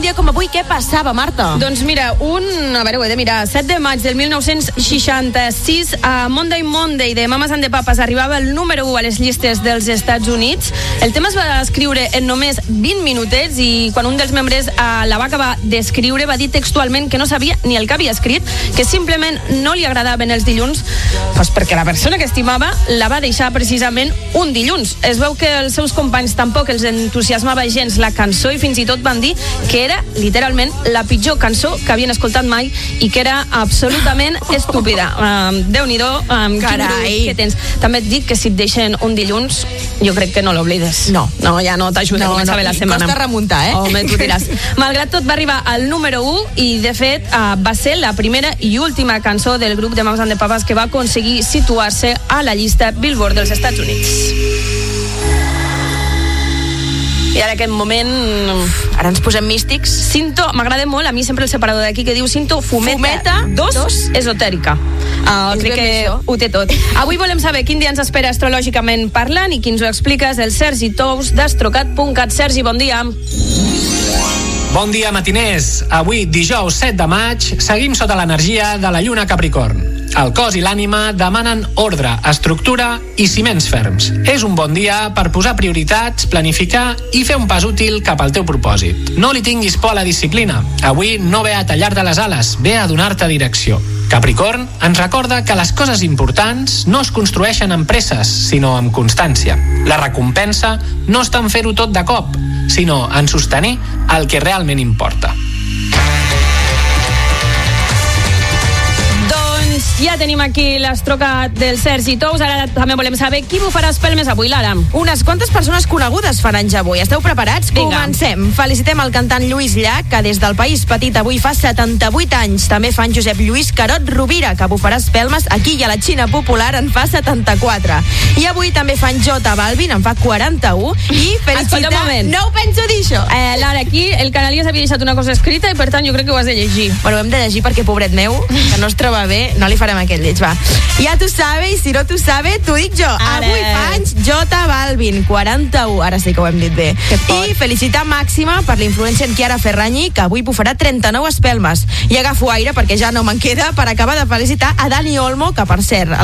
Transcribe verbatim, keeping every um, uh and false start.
dia com avui, què passava, Marta? Doncs mira, un, a veure, ho he de mirar, set de maig del mil nou-cents seixanta-sis, a Monday Monday de Mamas and the Papas arribava el número u a les llistes dels Estats Units. El tema es va escriure en només vint minutets i quan un dels membres uh, la va acabar d'escriure va dir textualment que no sabia ni el que havia escrit, que simplement no li agradaven els dilluns, doncs perquè la persona que estimava la va deixar precisament un dilluns. Es veu que els seus companys tampoc els entusiasmava gens la cançó i fins i tot van dir que era literalment la pitjor cançó que havien escoltat mai i que era absolutament estúpida. Um, Déu-n'hi-do, um, Carai. què tens? També et dic que si et deixen un dilluns, jo crec que no l'oblides. No. No, ja no t'ajuda No, a començar no, bé la i setmana. costa remuntar, eh? Home, tu diràs. Malgrat tot, va arribar al número u i, de fet, uh, va ser la primera i última cançó del grup de Mamas and the Papas que va aconseguir situar-se a la llista Billboard dels Estats Units. I ara aquest moment... Ara ens posem místics. Cinto, m'agrada molt, a mi sempre el separador d'aquí que diu Cinto Fumeta, Fumeta dos, dos. esotèrica. Uh, És crec ben que bé això. ho té tot. Avui volem saber quin dia ens espera astrològicament parlant i qui ens ho explica és el Sergi Tous d'astrocat punt cat. Sergi, bon dia. Bon dia, matiners. Avui, dijous set de maig, seguim sota l'energia de la lluna Capricorn. El cos i l'ànima demanen ordre, estructura i ciments ferms. És un bon dia per posar prioritats, planificar i fer un pas útil cap al teu propòsit. No li tinguis por a la disciplina. Avui no ve a tallar-te les ales, ve a donar-te direcció. Capricorn ens recorda que les coses importants no es construeixen amb presses, sinó amb constància. La recompensa no està en fer-ho tot de cop, sinó en sostenir el que realment importa. Ja tenim aquí l'astrocat del Sergi Tous. Ara també volem saber qui bufarà espelmes avui, Lara. Unes quantes persones conegudes faran ja avui. Esteu preparats? Vinga. Comencem. Felicitem el cantant Lluís Llach, que des del País Petit avui fa setanta-vuit anys. També fan Josep Lluís Carot Rovira, que bufarà espelmes aquí i a la Xina Popular en fa setanta-quatre. I avui també fan J Balvin, en fa quaranta-u. I Escolta un felicitar... moment. No ho penso dir, això. Eh, Lara, aquí el Canalies havia deixat una cosa escrita i per tant jo crec que ho has de llegir. Bueno, ho hem de llegir perquè, pobret meu, que no es troba bé, no li farem aquest lleig, va. Ja tu sabe, i si no tu sabe, t'ho dic jo. Ara. Avui fa anys J Balvin, quaranta-u. Ara sí que ho hem dit bé. I felicitar màxima per l'influencer Chiara Ferragni, que avui bufarà trenta-nou espelmes. I agafo aire perquè ja no me'n queda per acabar de felicitar a Dani Olmo, que per cert,